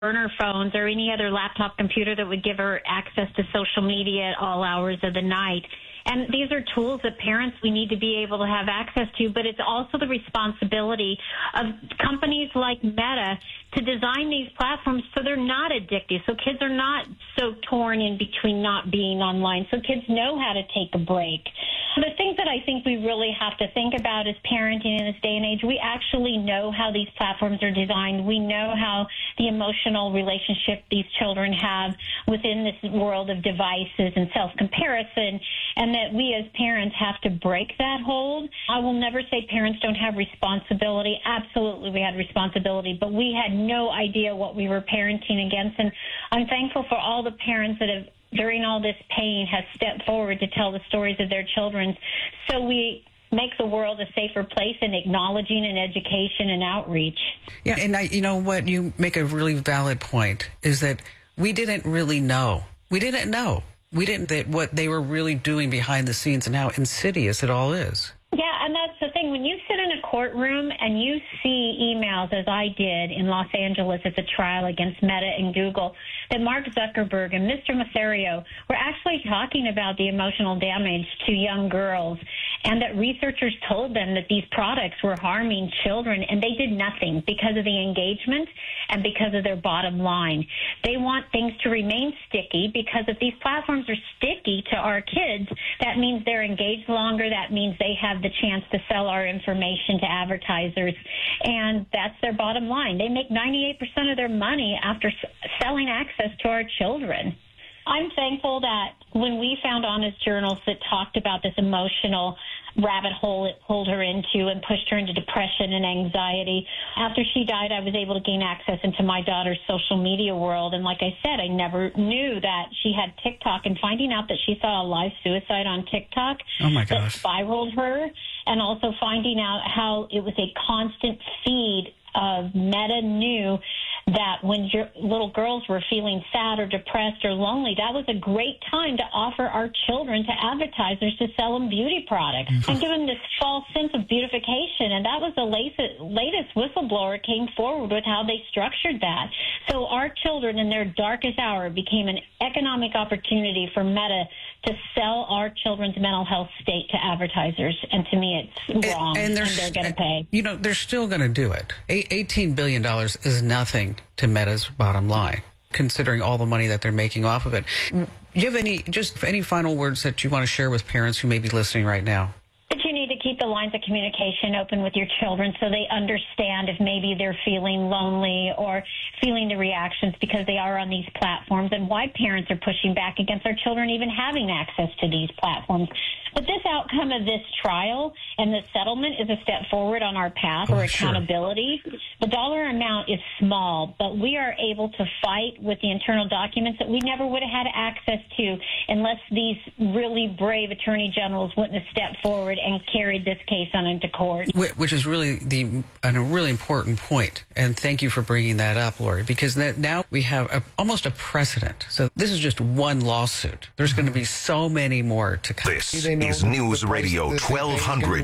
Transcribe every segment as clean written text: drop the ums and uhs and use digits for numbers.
burner phones or any other laptop computer that would give her access to social media at all hours of the night. And these are tools that parents, we need to be able to have access to, but it's also the responsibility of companies like Meta to design these platforms so they're not addictive, so kids are not so torn in between not being online, so kids know how to take a break. The things that I think we really have to think about as parenting in this day and age, we actually know how these platforms are designed. We know how the emotional relationship these children have within this world of devices and self-comparison, and that we as parents have to break that hold. I will never say parents don't have responsibility. Absolutely, we had responsibility, but we had no idea what we were parenting against, and I'm thankful for all the parents that have, during all this pain, has stepped forward to tell the stories of their children, so we make the world a safer place in acknowledging and education and outreach. Yeah, and you know what, you make a really valid point, is that we didn't really know. We didn't know. We didn't that what they were really doing behind the scenes and how insidious it all is. Yeah, and that's the thing. When you sit in a courtroom and you see emails, as I did in Los Angeles at the trial against Meta and Google, that Mark Zuckerberg and Mr. Mathario were actually talking about the emotional damage to young girls, and that researchers told them that these products were harming children, and they did nothing because of the engagement and because of their bottom line. They want things to remain sticky, because if these platforms are sticky to our kids, that means they're engaged longer. That means they have the chance to sell our information to advertisers, and that's their bottom line. They make 98% of their money after selling access to our children. I'm thankful that when we found Honest Journals that talked about this emotional rabbit hole it pulled her into and pushed her into depression and anxiety. After she died, I was able to gain access into my daughter's social media world. And like I said, I never knew that she had TikTok, and finding out that she saw a live suicide on TikTok that spiraled her, and also finding out how it was a constant feed of Meta knew that when your little girls were feeling sad or depressed or lonely, that was a great time to offer our children to advertisers to sell them beauty products and give them this false sense of beautification. And that was the latest whistleblower came forward with how they structured that. So our children in their darkest hour became an economic opportunity for Meta to sell our children's mental health state to advertisers. And to me, it's wrong, and they're going to pay. You know, they're still going to do it. $18 billion is nothing to Meta's bottom line, considering all the money that they're making off of it. Do you have any final words that you want to share with parents who may be listening right now? That you need to keep the lines of communication open with your children so they understand if maybe they're feeling lonely or feeling the reactions because they are on these platforms, and why parents are pushing back against our children even having access to these platforms. But this outcome of this trial and the settlement is a step forward on our path for accountability. Sure. The dollar amount is small, but we are able to fight with the internal documents that we never would have had access to unless these really brave attorney generals wouldn't have stepped forward and carried this case on into court. Which is really a really important point. And thank you for bringing that up, Lori, because now we have almost a precedent. So this is just one lawsuit. There's going to be so many more to come. This is News Radio 1200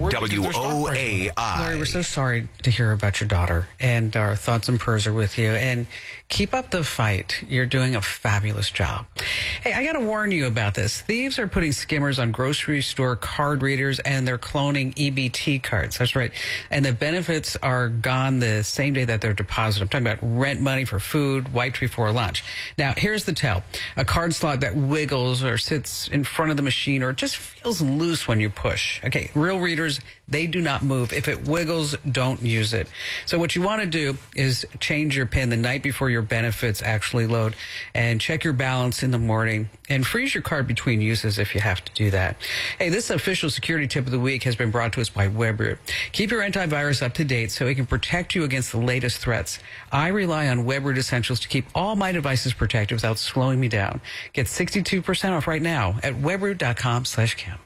WOAI. Lori, we're so sorry to hear about your daughter, and our thoughts and prayers are with you. And keep up the fight. You're doing a fabulous job. Hey, I got to warn you about this. Thieves are putting skimmers on grocery store card readers, and they're cloning EBT cards. That's right. And the benefits are gone the same day that they're deposited. I'm talking about rent money for food, wiped before lunch. Now, here's the tell. A card slot that wiggles or sits in front of the machine or just feels loose when you push. Okay, real readers, they do not move. If it wiggles, don't use it. So what you want to do is change your PIN the night before your benefits actually load, and check your balance in the morning, and freeze your card between uses if you have to do that. Hey, this official security tip of the week has been brought to us by Webroot. Keep your antivirus up to date so it can protect you against the latest threats. I rely on Webroot Essentials to keep all my devices protected without slowing me down. Get 62% off right now at webroot.com/Kim.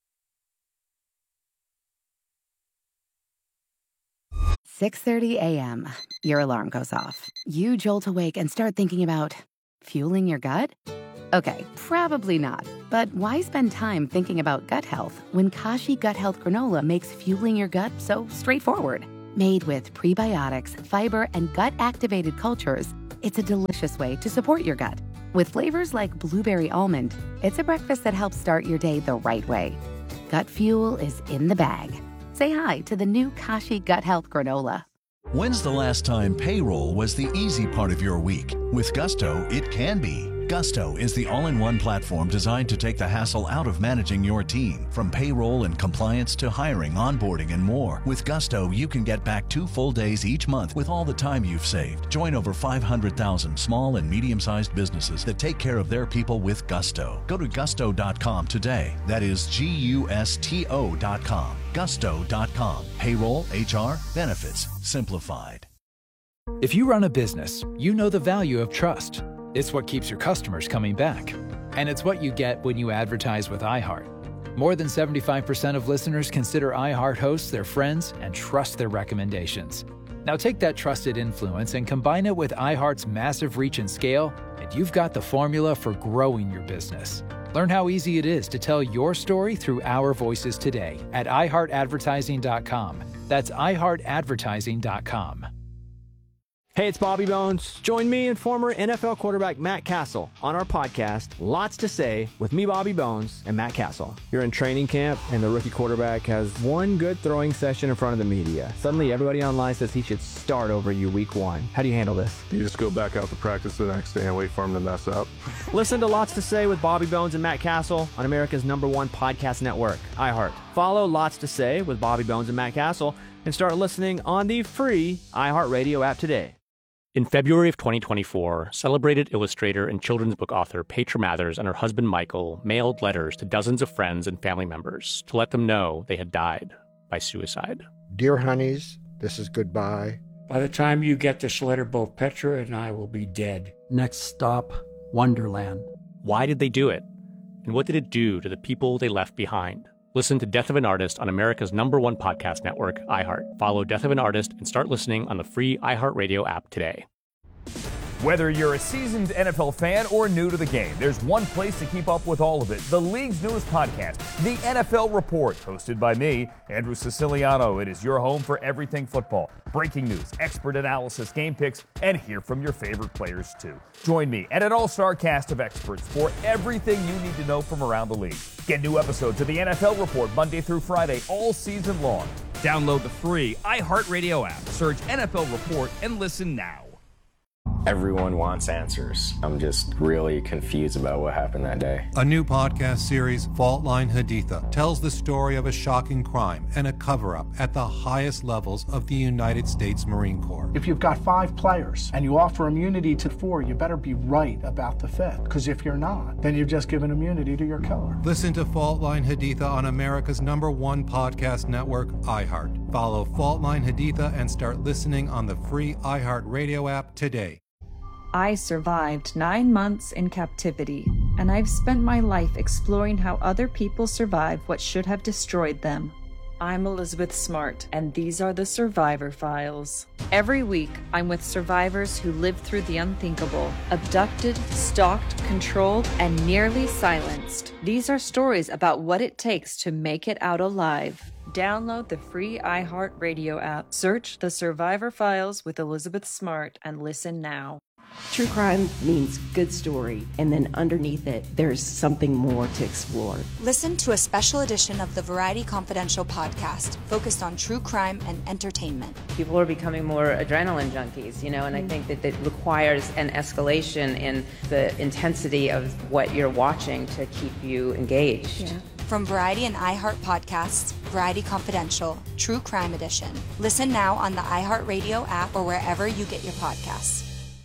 6:30 a.m. Your alarm goes off. You jolt awake and start thinking about fueling your gut? Okay, probably not. But why spend time thinking about gut health when Kashi Gut Health Granola makes fueling your gut so straightforward? Made with prebiotics, fiber, and gut-activated cultures, It's a delicious way to support your gut. With flavors like blueberry almond, it's a breakfast that helps start your day the right way. Gut Fuel is in the bag. Say hi to the new Kashi Gut Health Granola. When's the last time payroll was the easy part of your week? With Gusto, it can be. Gusto is the all-in-one platform designed to take the hassle out of managing your team. From payroll and compliance to hiring, onboarding, and more. With Gusto, you can get back 2 full days each month with all the time you've saved. Join over 500,000 small and medium-sized businesses that take care of their people with Gusto. Go to gusto.com today. That is GUSTO.com. Gusto.com. Payroll, HR, benefits, simplified. If you run a business, you know the value of trust. It's what keeps your customers coming back. And it's what you get when you advertise with iHeart. More than 75% of listeners consider iHeart hosts their friends and trust their recommendations. Now take that trusted influence and combine it with iHeart's massive reach and scale, and you've got the formula for growing your business. Learn how easy it is to tell your story through our voices today at iHeartAdvertising.com. That's iHeartAdvertising.com. Hey, it's Bobby Bones. Join me and former NFL quarterback Matt Castle on our podcast, Lots to Say, with me, Bobby Bones, and Matt Castle. You're in training camp, and the rookie quarterback has one good throwing session in front of the media. Suddenly, everybody online says he should start over you week 1. How do you handle this? You just go back out to practice the next day and wait for him to mess up. Listen to Lots to Say with Bobby Bones and Matt Castle on America's #1 podcast network, iHeart. Follow Lots to Say with Bobby Bones and Matt Castle and start listening on the free iHeartRadio app today. In February of 2024, celebrated illustrator and children's book author Petra Mathers and her husband Michael mailed letters to dozens of friends and family members to let them know they had died by suicide. Dear honeys, this is goodbye. By the time you get this letter, both Petra and I will be dead. Next stop, Wonderland. Why did they do it? And what did it do to the people they left behind? Listen to Death of an Artist on America's #1 podcast network, iHeart. Follow Death of an Artist and start listening on the free iHeartRadio app today. Whether you're a seasoned NFL fan or new to the game, there's one place to keep up with all of it. The league's newest podcast, The NFL Report, hosted by me, Andrew Siciliano. It is your home for everything football. Breaking news, expert analysis, game picks, and hear from your favorite players too. Join me and an all-star cast of experts for everything you need to know from around the league. Get new episodes of The NFL Report Monday through Friday all season long. Download the free iHeartRadio app, search NFL Report, and listen now. Everyone wants answers. I'm just really confused about what happened that day. A new podcast series, Fault Line Haditha, tells the story of a shocking crime and a cover-up at the highest levels of the United States Marine Corps. If you've got 5 players and you offer immunity to 4, you better be right about the 5th. Because if you're not, then you've just given immunity to your killer. Listen to Fault Line Haditha on America's #1 podcast network, iHeart. Follow Fault Line Haditha and start listening on the free iHeartRadio app today. I survived 9 months in captivity, and I've spent my life exploring how other people survive what should have destroyed them. I'm Elizabeth Smart, and these are the Survivor Files. Every week, I'm with survivors who lived through the unthinkable, abducted, stalked, controlled, and nearly silenced. These are stories about what it takes to make it out alive. Download the free iHeartRadio app, search The Survivor Files with Elizabeth Smart, and listen now. True crime means good story, and then underneath it, there's something more to explore. Listen to a special edition of the Variety Confidential podcast focused on true crime and entertainment. People are becoming more adrenaline junkies, and I think that it requires an escalation in the intensity of what you're watching to keep you engaged. Yeah. From Variety and iHeart podcasts, Variety Confidential, True Crime Edition. Listen now on the iHeartRadio app or wherever you get your podcasts.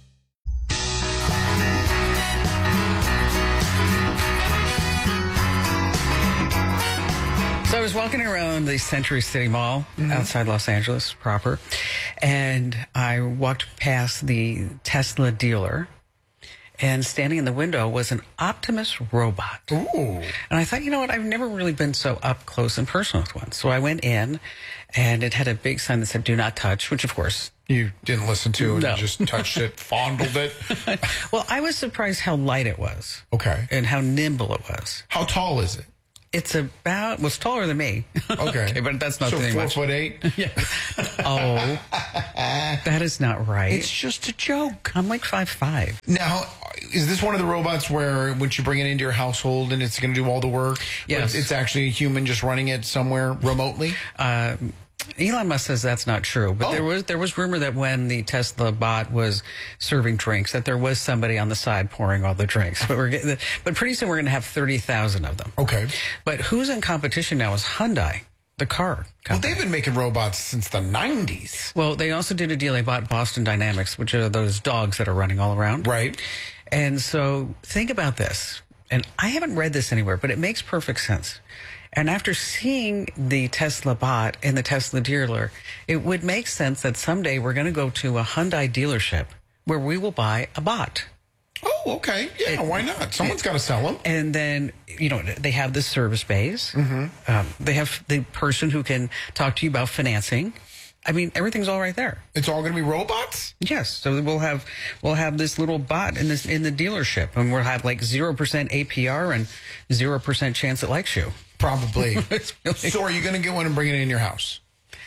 So I was walking around the Century City Mall outside Los Angeles proper, and I walked past the Tesla dealer, and standing in the window was an Optimus robot. Ooh. And I thought, you know what, I've never really been so up close and personal with one. So I went in, and it had a big sign that said, "Do not touch," which, of course, you didn't listen to, and no. You just touched it, fondled it. Well, I was surprised how light it was. Okay. And how nimble it was. How tall is it? It's it's taller than me. Okay. But that's not so very 4 much. 4'8"? Yeah. Oh, that is not right. It's just a joke. I'm like 5'5". Now, is this one of the robots where once you bring it into your household and it's going to do all the work? Yes. It's actually a human just running it somewhere remotely? Elon Musk says that's not true, but there was rumor that when the Tesla bot was serving drinks, that there was somebody on the side pouring all the drinks. But pretty soon we're going to have 30,000 of them. Okay. But who's in competition now is Hyundai, the car company. Well, they've been making robots since the 90s. Well, they also did a deal. They bought Boston Dynamics, which are those dogs that are running all around. Right. And so think about this. And I haven't read this anywhere, but it makes perfect sense. And after seeing the Tesla bot in the Tesla dealer, it would make sense that someday we're going to go to a Hyundai dealership where we will buy a bot. Oh, okay. Yeah, why not? Someone's got to sell them. And then, they have the service bays. Mm-hmm. They have the person who can talk to you about financing. I mean, everything's all right there. It's all going to be robots? Yes. So we'll have this little bot in the dealership, and we'll have like 0% APR and 0% chance it likes you. Probably. So are you going to get one and bring it in your house?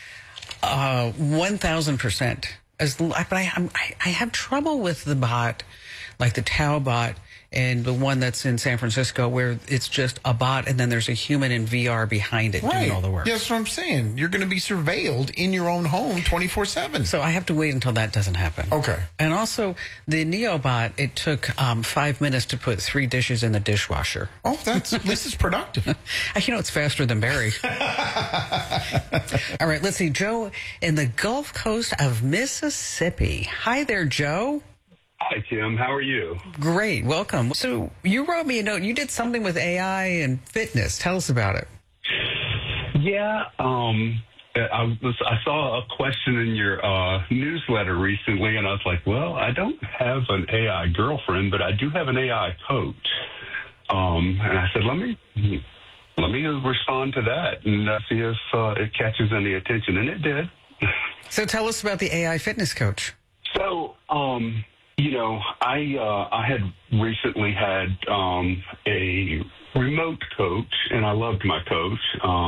1,000%. But I have trouble with the bot, like the Tao bot, and the one that's in San Francisco where it's just a bot and then there's a human in VR behind it doing all the work. Yeah, that's what I'm saying. You're going to be surveilled in your own home 24/7. So I have to wait until that doesn't happen. Okay. And also, the NeoBot, it took 5 minutes to put 3 dishes in the dishwasher. Oh, at least it's productive. It's faster than Barry. All right, let's see. Joe in the Gulf Coast of Mississippi. Hi there, Joe. Hi, Tim. How are you? Great. Welcome. So you wrote me a note. You did something with AI and fitness. Tell us about it. Yeah. I saw a question in your newsletter recently, and I was like, well, I don't have an AI girlfriend, but I do have an AI coach. And I said, let me respond to that and see if it catches any attention. And it did. So tell us about the AI fitness coach. So, I had recently had a remote coach, and I loved my coach.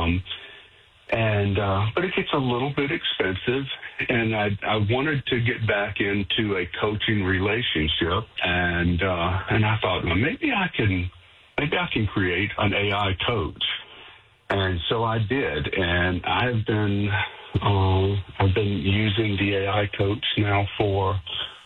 But it gets a little bit expensive, and I wanted to get back into a coaching relationship, and I thought, well, maybe I can create an AI coach, and so I did, and I've been using the AI coach now for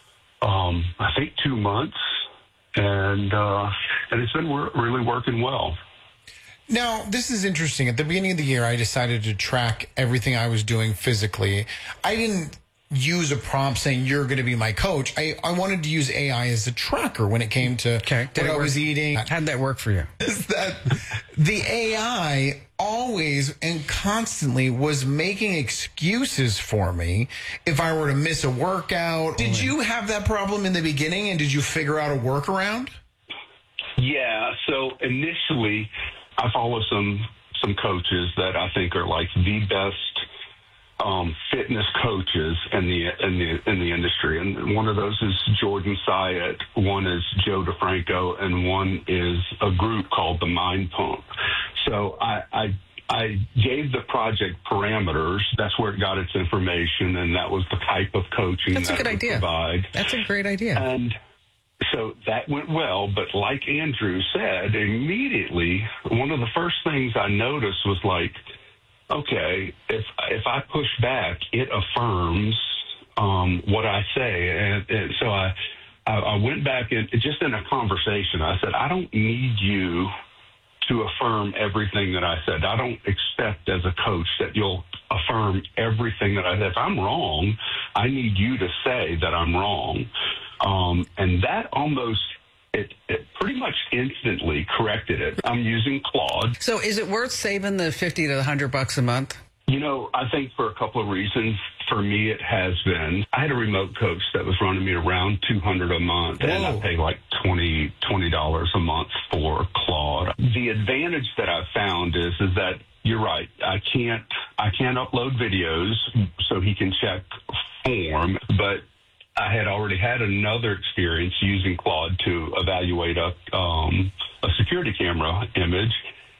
I think 2 months, and it's been really working well. Now, this is interesting. At the beginning of the year, I decided to track everything I was doing physically. I didn't use a prompt saying, you're going to be my coach. I wanted to use AI as a tracker when it came to what I was eating. How'd that work for you? Is that the AI always and constantly was making excuses for me if I were to miss a workout. Did you have that problem in the beginning, and did you figure out a workaround? Yeah, so initially I follow some coaches that I think are like the best fitness coaches in the industry, and one of those is Jordan Syatt, one is Joe DeFranco, and one is a group called the Mind Pump. So I gave the project parameters. That's where it got its information, and that was the type of coaching That's a good idea. Provide. That's a great idea. And so that went well, but like Andrew said, immediately one of the first things I noticed was like, okay, if I push back, it affirms what I say, and so I went back and just in a conversation, I said, I don't need you to affirm everything that I said. I don't expect as a coach that you'll affirm everything that I said. If I'm wrong, I need you to say that I'm wrong. And that almost, it pretty much instantly corrected it. I'm using Claude. So is it worth saving the $50 to $100 a month? I think for a couple of reasons. For me, it has been. I had a remote coach that was running me around $200 a month, and I pay like $20 a month for Claude. The advantage that I've found is that you're right. I can't upload videos so he can check form, but I had already had another experience using Claude to evaluate a security camera image,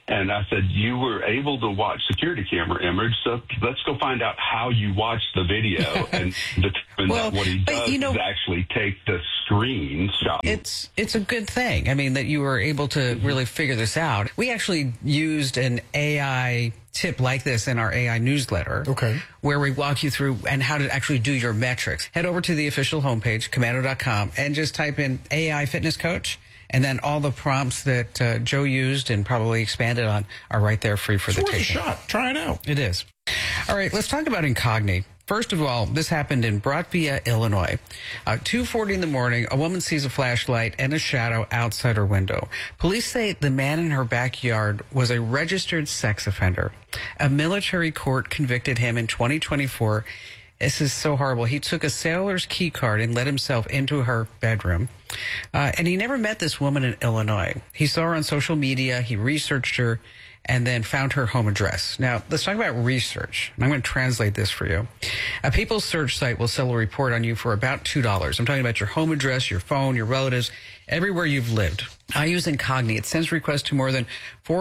And I said, you were able to watch security camera image, so let's go find out how you watched the video and determine that what he does is actually take the screenshot. It's a good thing. I mean, that you were able to really figure this out. We actually used an AI tip like this in our AI newsletter. Okay. Where we walk you through and how to actually do your metrics. Head over to the official homepage, Komando.com, and just type in AI fitness coach. And then all the prompts that Joe used and probably expanded on are right there free for the taking. It's worth a shot. Try it out. It is. All right, let's talk about Incogni. First of all, this happened in Broadview, Illinois. 2:40 in the morning, a woman sees a flashlight and a shadow outside her window. Police say the man in her backyard was a registered sex offender. A military court convicted him in 2024. This is so horrible. He took a sailor's key card and let himself into her bedroom. And he never met this woman in Illinois. He saw her on social media. He researched her and then found her home address. Now, let's talk about research. I'm going to translate this for you. A People's Search site will sell a report on you for about $2. I'm talking about your home address, your phone, your relatives, everywhere you've lived. I use Incogni. It sends requests to more than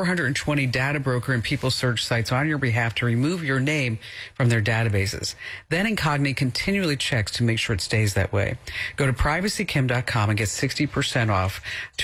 420 data broker and People's Search sites on your behalf to remove your name from their databases. Then Incogni continually checks to make sure it stays that way. Go to privacykim.com and get 60% off.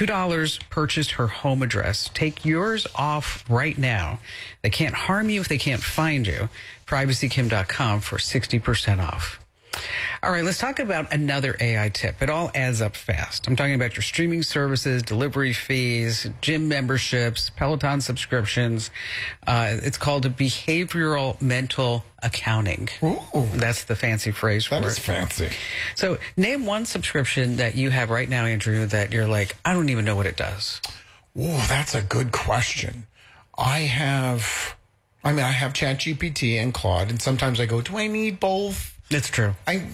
$2 purchased her home address. Take yours off right now. They can't harm you if they can't find you. privacykim.com for 60% off. All right, let's talk about another AI tip. It all adds up fast. I'm talking about your streaming services, delivery fees, gym memberships, Peloton subscriptions. It's called behavioral mental accounting. Ooh. That's the fancy phrase for it. That is fancy. So name one subscription that you have right now, Andrew, that you're like, I don't even know what it does. Oh, that's a good question. I have ChatGPT and Claude, and sometimes I go, do I need both? It's true. And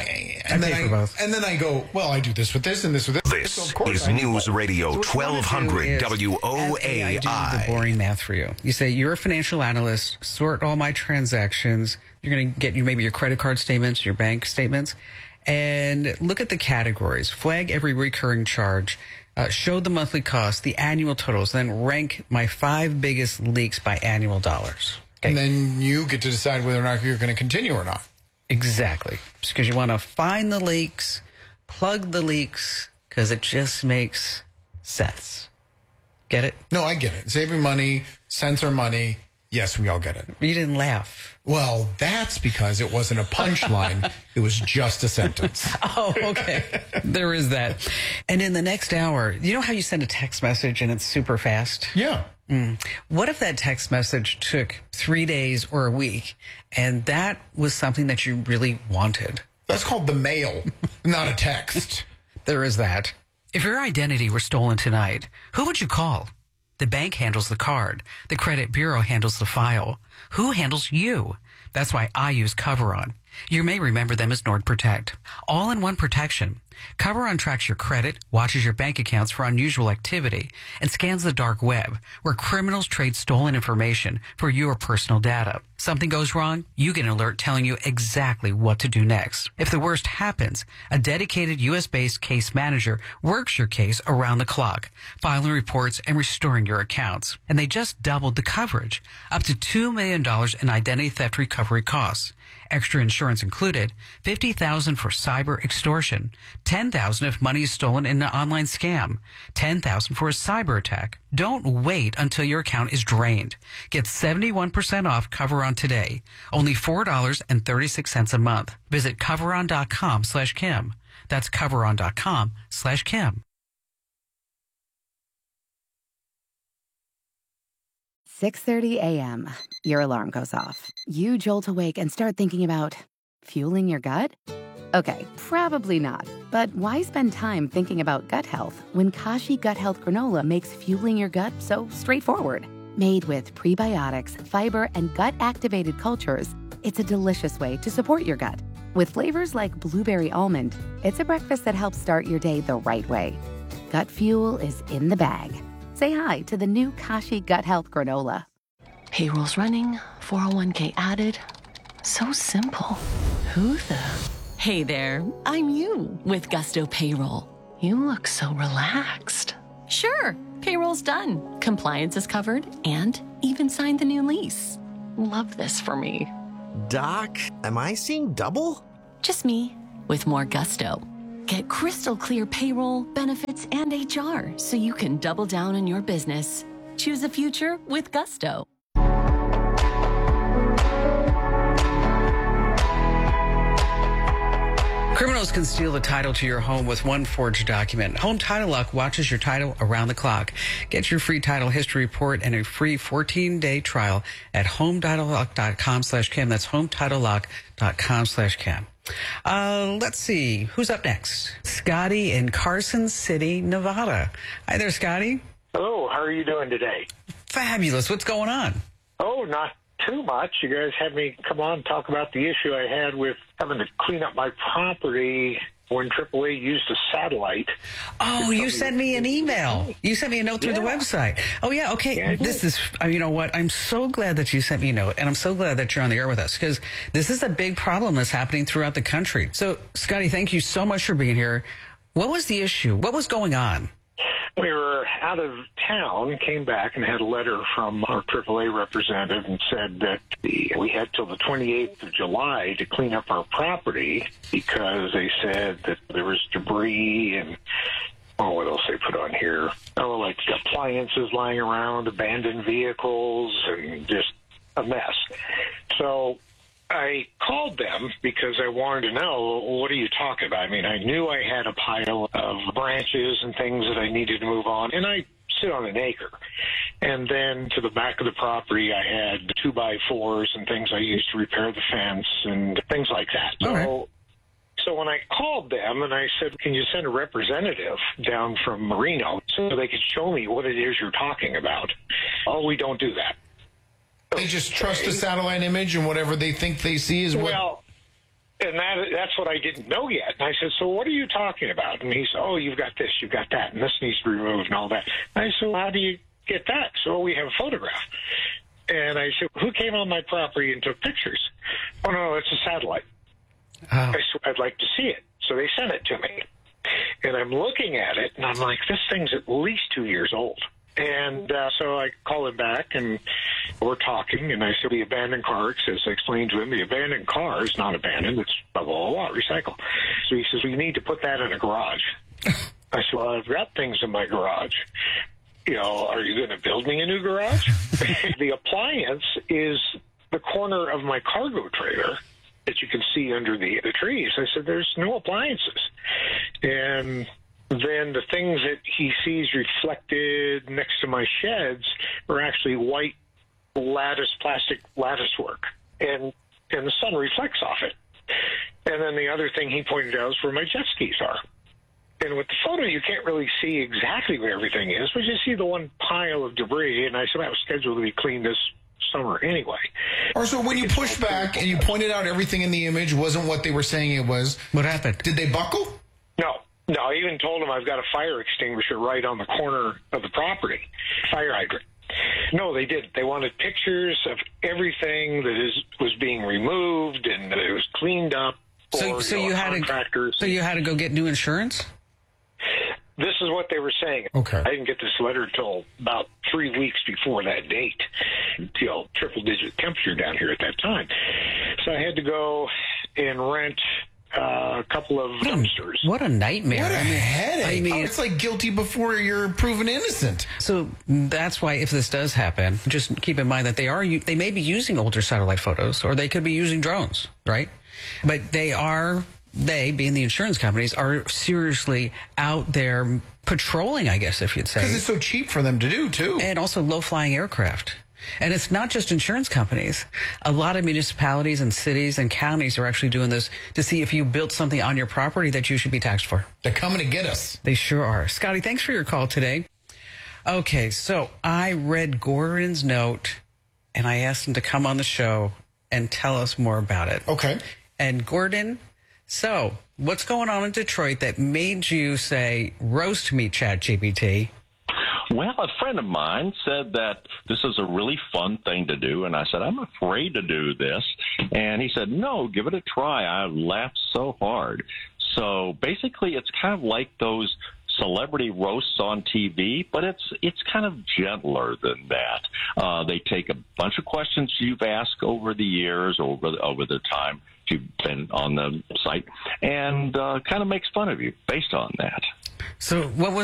then I go, well, I do this with this and this with this. This is News Radio 1200 WOAI. I do the boring math for you. You say, you're a financial analyst, sort all my transactions. You're going to get maybe your credit card statements, your bank statements, and look at the categories. Flag every recurring charge. Show the monthly cost, the annual totals, then rank my 5 biggest leaks by annual dollars. Okay. And then you get to decide whether or not you're going to continue or not. Exactly. Because you want to find the leaks, plug the leaks, because it just makes sense. Get it? No, I get it. Saving money, censor money. Yes, we all get it. You didn't laugh. Well, that's because it wasn't a punchline. It was just a sentence. Oh, okay. There is that. And in the next hour, you know how you send a text message and it's super fast? Yeah. What if that text message took 3 days or a week and that was something that you really wanted? That's called the mail, not a text. There is that. If your identity were stolen tonight, who would you call? The bank handles the card. The credit bureau handles the file. Who handles you? That's why I use Coveron. You may remember them as NordProtect. All-in-one protection. Coveron tracks your credit, watches your bank accounts for unusual activity, and scans the dark web, where criminals trade stolen information for your personal data. Something goes wrong, you get an alert telling you exactly what to do next. If the worst happens, a dedicated U.S.-based case manager works your case around the clock, filing reports and restoring your accounts. And they just doubled the coverage, up to $2 million in identity theft recovery costs. Extra insurance included, $50,000 for cyber extortion, $10,000 if money is stolen in an online scam, $10,000 for a cyber attack. Don't wait until your account is drained. Get 71% off Coveron today. Only $4.36 a month. Visit Coveron.com/Kim. That's Coveron.com/Kim. 6:30 a.m. Your alarm goes off. You jolt awake and start thinking about fueling your gut? Okay, probably not. But why spend time thinking about gut health when Kashi Gut Health Granola makes fueling your gut so straightforward? Made with prebiotics, fiber, and gut-activated cultures, it's a delicious way to support your gut. With flavors like blueberry almond, it's a breakfast that helps start your day the right way. Gut fuel is in the bag. Say hi to the new Kashi Gut Health Granola. Payroll's running, 401k added. So simple. Who the? Hey there, I'm you with Gusto Payroll. You look so relaxed. Sure, payroll's done, compliance is covered, and even signed the new lease. Love this for me. Doc, am I seeing double? Just me, with more gusto. Get crystal clear payroll, benefits, and HR so you can double down on your business. Choose a future with gusto. Criminals can steal the title to your home with one forged document. Home Title Lock watches your title around the clock. Get your free title history report and a free 14-day trial at HomeTitleLock.com/Kim. That's HomeTitleLock.com/Kim. Let's see. Who's up next? Scotty in Carson City, Nevada. Hi there, Scotty. Hello. How are you doing today? Fabulous. What's going on? Oh, not too much. You guys had me come on and talk about the issue I had with having to clean up my property when AAA used a satellite. Oh, you sent me an email. You sent me a note through the website. Oh, yeah. Okay. Yeah, this is, you know what? I'm so glad that you sent me a note, and I'm so glad that you're on the air with us, because this is a big problem that's happening throughout the country. So, Scotty, thank you so much for being here. What was the issue? What was going on? We were out of town, came back and had a letter from our AAA representative and said that we had till the 28th of July to clean up our property because they said that there was debris and, what else they put on here? Oh, like appliances lying around, abandoned vehicles, and just a mess. So I called them because I wanted to know, what are you talking about? I mean, I knew I had a pile of branches and things that I needed to move on, and I sit on an acre. And then to the back of the property, I had 2x4s and things I used to repair the fence and things like that. So when I called them and I said, can you send a representative down from Reno so they could show me what it is you're talking about? Oh, we don't do that. They just trust a satellite image, and whatever they think they see is what... Well, and that's what I didn't know yet. And I said, so what are you talking about? And he said, oh, you've got this, you've got that, and this needs to be removed and all that. And I said, well, how do you get that? So we have a photograph. And I said, who came on my property and took pictures? Oh, no, it's a satellite. Oh. I said, I'd like to see it. So they sent it to me. And I'm looking at it, and I'm like, this thing's at least 2 years old. And so I call him back, and we're talking, and I said, the abandoned car, as I explained to him, the abandoned car is not abandoned, it's blah, blah, blah, recycle. So he says, well, you need to put that in a garage. I said, well, I've got things in my garage. You know, are you going to build me a new garage? The appliance is the corner of my cargo trailer that you can see under the trees. I said, there's no appliances. And then the things that he sees reflected next to my sheds are actually white plastic lattice work, and the sun reflects off it. And then the other thing he pointed out is where my jet skis are. And with the photo, you can't really see exactly where everything is, but you see the one pile of debris, and I said I was scheduled to be cleaned this summer anyway. Or so when you pushed back and you pointed out everything in the image wasn't what they were saying it was, what happened? Did they buckle? No, I even told them I've got a fire extinguisher right on the corner of the property, fire hydrant. No, they didn't. They wanted pictures of everything that was being removed and that it was cleaned up. So you had to go get new insurance? This is what they were saying. Okay. I didn't get this letter until about 3 weeks before that date. Triple-digit temperature down here at that time. So I had to go and rent a couple of dumpsters. What a nightmare. What a headache. I mean, it's like guilty before you're proven innocent. So that's why if this does happen, just keep in mind that they may be using older satellite photos, or they could be using drones, right? But they being the insurance companies, are seriously out there patrolling, I guess, if you'd say. Because it's so cheap for them to do, too. And also low-flying aircraft. And it's not just insurance companies. A lot of municipalities and cities and counties are actually doing this to see if you built something on your property that you should be taxed for. They're coming to get us. They sure are. Scotty, thanks for your call today. Okay, so I read Gordon's note, and I asked him to come on the show and tell us more about it. Okay. And Gordon, so what's going on in Detroit that made you say, roast me, ChatGPT? Well, a friend of mine said that this is a really fun thing to do, and I said, I'm afraid to do this. And he said, no, give it a try. I laughed so hard. So basically, it's kind of like those celebrity roasts on TV, but it's kind of gentler than that. They take a bunch of questions you've asked over the years, over the time you've been on the site, and kind of makes fun of you based on that. So what was